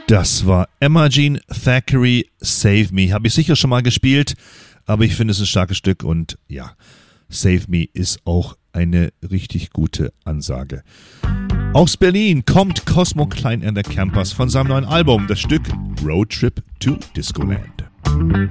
Das war Emma Jean Thackeray, Save Me. Habe ich sicher schon mal gespielt, aber ich finde es ein starkes Stück und ja, Save Me ist auch eine richtig gute Ansage. Aus Berlin kommt Cosmo Klein and the Campers von seinem neuen Album, das Stück Road Trip to Discoland.